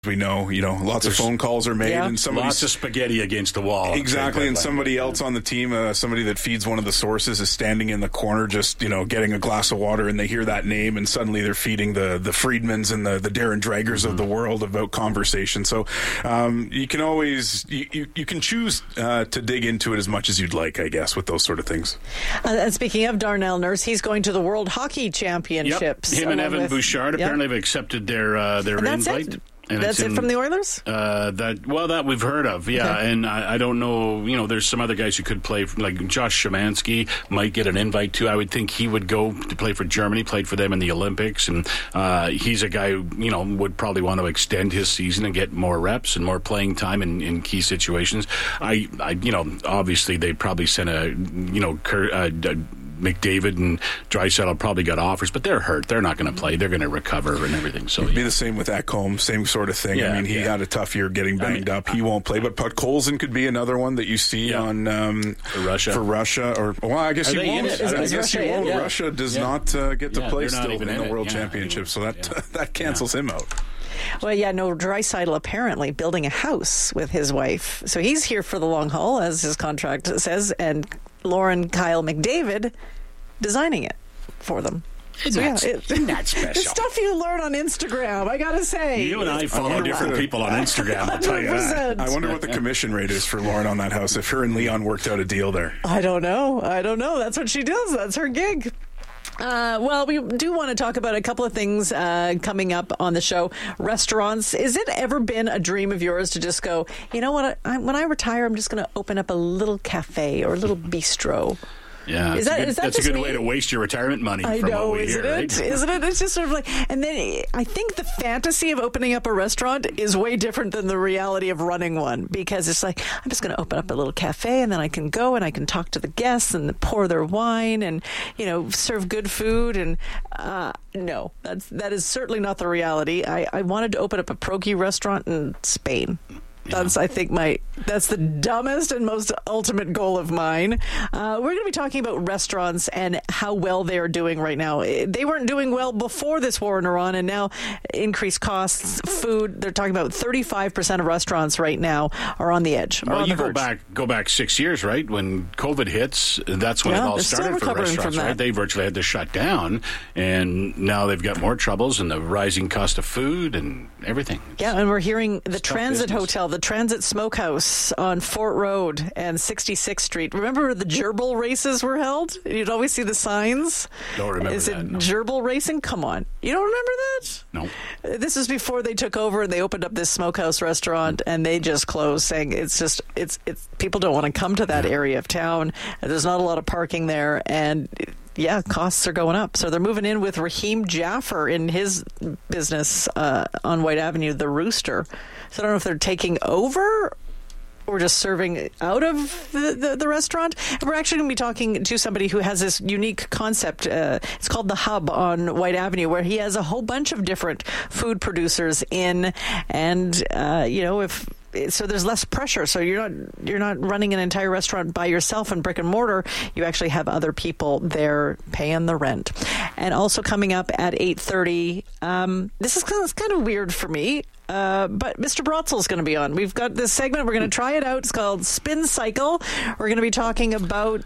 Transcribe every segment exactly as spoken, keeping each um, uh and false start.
We know, you know, lots There's, of phone calls are made, yeah. and somebody lots of spaghetti against the wall. Exactly, and somebody else on the team, uh, somebody that feeds one of the sources, is standing in the corner, just you know, getting a glass of water, and they hear that name, and suddenly they're feeding the the Friedmans and the the Darren Dragers mm-hmm. of the world about conversation. So um, you can always you you, you can choose uh, to dig into it as much as you'd like, I guess, with those sort of things. Uh, and speaking of Darnell Nurse, he's going to the World Hockey Championships. Yep. Him and Evan with, Bouchard yep. apparently have accepted their uh, their invite. It. And That's it in, from the Oilers? Uh, that well, that we've heard of, yeah. Okay. And I, I don't know, you know, there's some other guys who could play, like Josh Szymanski might get an invite too. I would think he would go to play for Germany, played for them in the Olympics, and uh, he's a guy who, you know, would probably want to extend his season and get more reps and more playing time in, in key situations. I, I, you know, obviously they probably sent a, you know, uh, McDavid and Draisaitl probably got offers, but they're hurt. They're not going to play. They're going to recover and everything. So it'd yeah. be the same with Ekholm, same sort of thing. Yeah, I mean, he yeah. had a tough year getting banged I mean, up. He won't play, but Podkolzin could be another one that you see yeah. on um, for Russia. For Russia, or well, I guess Are he won't. Is, I, is guess Russia he won't. yeah. Russia does yeah. not uh, get to yeah, play still in, in the it. World yeah. Championship, so that yeah. that cancels yeah. him out. Well, yeah, no, Draisaitl apparently building a house with his wife. So he's here for the long haul, as his contract says, and Lauren Kyle McDavid designing it for them. Isn't, so, that, yeah, it, isn't that special? The stuff you learn on Instagram, I gotta say. You and I follow I different people on Instagram, I'll tell you that. I wonder what the commission rate is for Lauren on that house, if her and Leon worked out a deal there. I don't know. I don't know. That's what she does. That's her gig. Uh, well, we do want to talk about a couple of things uh, coming up on the show. Restaurants. Is it ever been a dream of yours to just go, you know what, I, when I retire, I'm just going to open up a little cafe or a little bistro? Yeah, is that, a good, is that that's a good me? way to waste your retirement money. I from know, what we isn't hear, it? Right? Isn't it? It's just sort of like, and then I think the fantasy of opening up a restaurant is way different than the reality of running one, because it's like, I'm just going to open up a little cafe, and then I can go and I can talk to the guests and pour their wine and, you know, serve good food. And uh, no, that's that is certainly not the reality. I, I wanted to open up a pierogi restaurant in Spain. That's, I think, my that's the dumbest and most ultimate goal of mine. Uh, we're going to be talking about restaurants and how well they are doing right now. They weren't doing well before this war in Iran, and now increased costs, food. They're talking about thirty-five percent of restaurants right now are on the edge. Well, on you the go verge. back go back six years, right? When COVID hits, that's when yeah, it all started for restaurants, right? They virtually had to shut down, and now they've got more troubles and the rising cost of food and everything. Yeah, and we're hearing the It's Transit business. Hotel, the Transit Smokehouse on Fort Road and sixty-sixth Street. Remember where the gerbil races were held? You'd always see the signs. Don't remember Is that, it no. gerbil racing? Come on. You don't remember that? No. This is before they took over and they opened up this smokehouse restaurant, and they just closed, saying it's just, it's, it's, people don't want to come to that Yeah. area of town. There's not a lot of parking there, and yeah, costs are going up. So they're moving in with Raheem Jaffer in his business uh, on White Avenue, the Rooster. So I don't know if they're taking over or just serving out of the, the, the restaurant. And we're actually going to be talking to somebody who has this unique concept. Uh, it's called The Hub on White Avenue, where he has a whole bunch of different food producers in. And, uh, you know, if... So there's less pressure. So you're not you're not running an entire restaurant by yourself in brick and mortar. You actually have other people there paying the rent. And also coming up at eight thirty, um, this is kind of, kind of weird for me, uh, but Mister Brotzel is going to be on. We've got this segment. We're going to try it out. It's called Spin Cycle. We're going to be talking about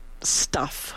stuff.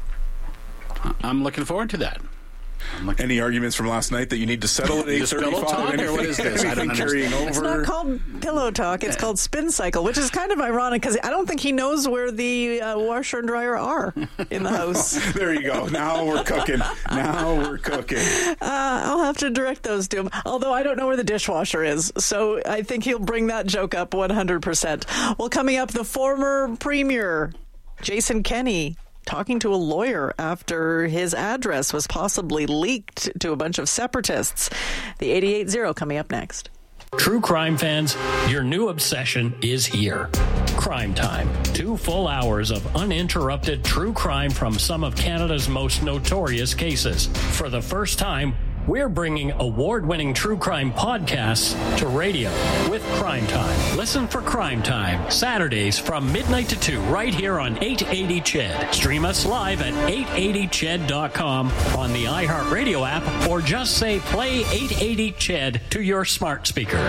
I'm looking forward to that. Any arguments from last night that you need to settle at eight Just thirty-five? pillow talk, or what is this? I don't carrying understand. over? It's not called Pillow Talk. It's called Spin Cycle, which is kind of ironic because I don't think he knows where the uh, washer and dryer are in the house. There you go. Now we're cooking. Now we're cooking. Uh, I'll have to direct those to him. Although I don't know where the dishwasher is, so I think he'll bring that joke up one hundred percent. Well, coming up, the former premier, Jason Kenney, talking to a lawyer after his address was possibly leaked to a bunch of separatists. The eighty-eight zero coming up next. True crime fans, your new obsession is here. Crime Time. Two full hours of uninterrupted true crime from some of Canada's most notorious cases. For the first time, We're bringing award-winning true crime podcasts to radio with Crime Time. Listen for Crime Time, Saturdays from midnight to two, right here on eight eighty C H E D. Stream us live at eight eighty C H E D dot com on the iHeartRadio app, or just say play eight eighty C H E D to your smart speaker.